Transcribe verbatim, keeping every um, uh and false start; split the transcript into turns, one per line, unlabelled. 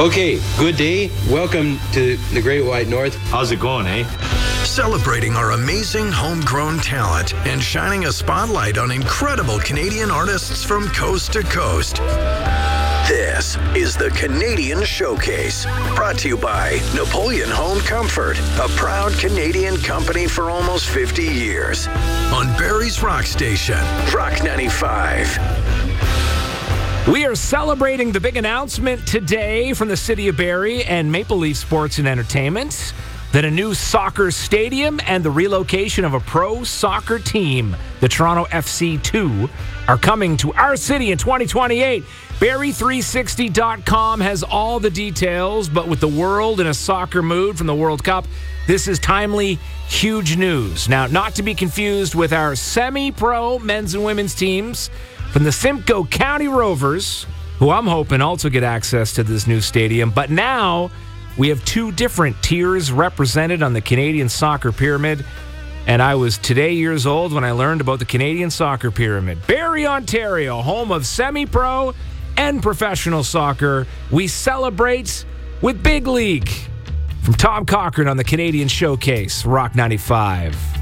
Okay, good day. Welcome to the Great White North.
How's it going, eh?
Celebrating our amazing homegrown talent and shining a spotlight on incredible Canadian artists from coast to coast. This is the Canadian Showcase, brought to you by Napoleon Home Comfort, a proud Canadian company for almost fifty years. On Barrie's Rock Station, Rock ninety-five.
We are celebrating the big announcement today from the City of Barrie and Maple Leaf Sports and Entertainment that a new soccer stadium and the relocation of a pro soccer team, the Toronto F C two, are coming to our city in twenty twenty-eight. Barrie three sixty dot com has all the details, but with the world in a soccer mood from the World Cup, this is timely, huge news. Now, not to be confused with our semi-pro men's and women's teams from the Simcoe County Rovers, who I'm hoping also get access to this new stadium. But now we have two different tiers represented on the Canadian Soccer Pyramid. And I was today years old when I learned about the Canadian Soccer Pyramid. Barrie, Ontario, home of semi-pro and professional soccer. We celebrate with Big League. From Tom Cochran on the Canadian Showcase, Rock ninety-five.